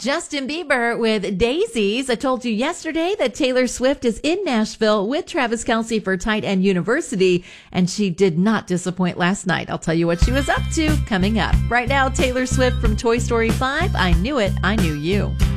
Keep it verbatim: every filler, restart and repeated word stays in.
Justin Bieber with Daisies. I told you yesterday that Taylor Swift is in Nashville with Travis Kelce for Tight End University, and she did not disappoint last night. I'll tell you what she was up to coming up. Right now, Taylor Swift from Toy Story five, I Knew It, I Knew You.